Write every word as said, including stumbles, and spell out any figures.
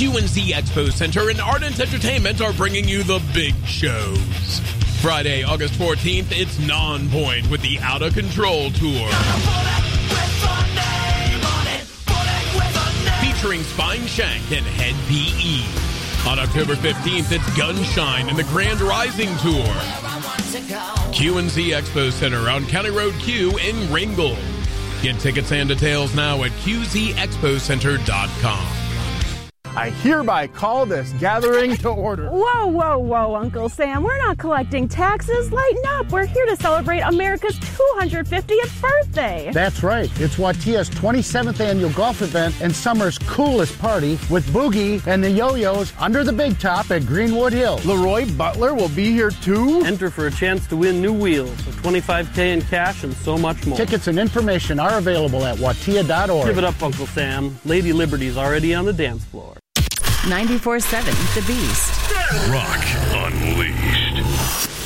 Q and Z Expo Center and Ardent Entertainment are bringing you the big shows. Friday, August fourteenth, it's Non-Point with the Out of Control Tour. Featuring Spine Shank and Head P E. On October fifteenth, it's Gunshine and the Grand Rising Tour. Q and Z Expo Center on County Road Q in Ringgold. Get tickets and details now at Q Z expo center dot com. I hereby call this gathering to order. Whoa, whoa, whoa, Uncle Sam. We're not collecting taxes. Lighten up. We're here to celebrate America's two hundred fiftieth birthday. That's right. It's Watia's twenty-seventh annual golf event and summer's coolest party with Boogie and the Yo-Yos under the big top at Greenwood Hills. Leroy Butler will be here too. Enter for a chance to win new wheels, a twenty-five K in cash, and so much more. Tickets and information are available at watia dot org. Give it up, Uncle Sam. Lady Liberty's already on the dance floor. ninety-four seven The Beast. Rock Unleashed.